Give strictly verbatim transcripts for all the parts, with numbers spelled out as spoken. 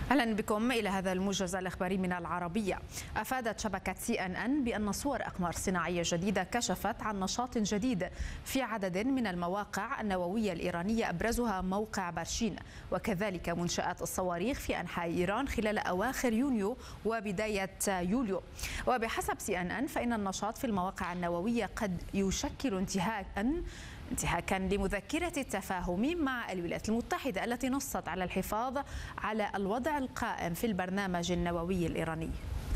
أهلا بكم إلى هذا الموجز الإخباري من العربية. أفادت شبكة سي إن إن بأن صور أقمار صناعية جديدة كشفت عن نشاط جديد في عدد من المواقع النووية الإيرانية أبرزها موقع برشين، وكذلك منشآت الصواريخ في أنحاء إيران خلال أواخر يونيو وبداية يوليو. وبحسب سي إن إن فإن النشاط في المواقع النووية قد يشكل انتهاكا انتهاكا لمذكرة التفاهم مع الولايات المتحدة التي نصت على الحفاظ على الوضع القائم في البرنامج النووي الإيراني.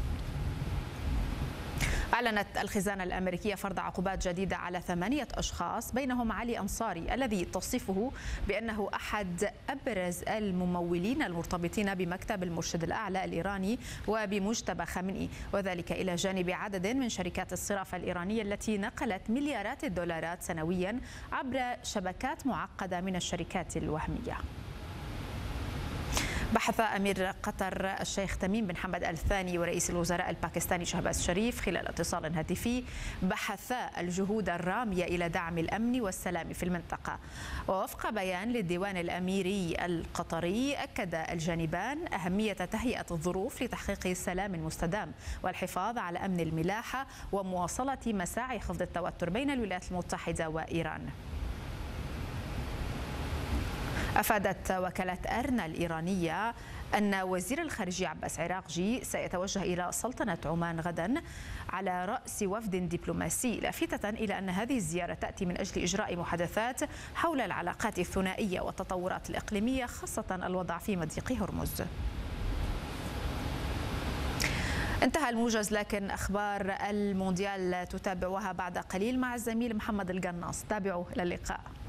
أعلنت الخزانة الأمريكية فرض عقوبات جديدة على ثمانية أشخاص بينهم علي أنصاري الذي تصفه بأنه أحد أبرز الممولين المرتبطين بمكتب المرشد الأعلى الإيراني وبمجتبى خامنئي، وذلك إلى جانب عدد من شركات الصرافة الإيرانية التي نقلت مليارات الدولارات سنويا عبر شبكات معقدة من الشركات الوهمية. بحث أمير قطر الشيخ تميم بن حمد آل ثاني ورئيس الوزراء الباكستاني شهباز شريف خلال اتصال هاتفي بحثا الجهود الرامية إلى دعم الأمن والسلام في المنطقة. ووفق بيان للديوان الأميري القطري، أكد الجانبان أهمية تهيئة الظروف لتحقيق السلام مستدام والحفاظ على أمن الملاحة ومواصلة مساعي خفض التوتر بين الولايات المتحدة وإيران. أفادت وكالة إيرنا الإيرانية أن وزير الخارجية عباس عراقجي سيتوجه إلى سلطنة عمان غدا على رأس وفد دبلوماسي، لافتة إلى أن هذه الزيارة تأتي من أجل إجراء محادثات حول العلاقات الثنائية والتطورات الإقليمية، خاصة الوضع في مضيق هرمز. انتهى الموجز، لكن أخبار المونديال تتابعها بعد قليل مع الزميل محمد القناص. تابعوا، إلى اللقاء.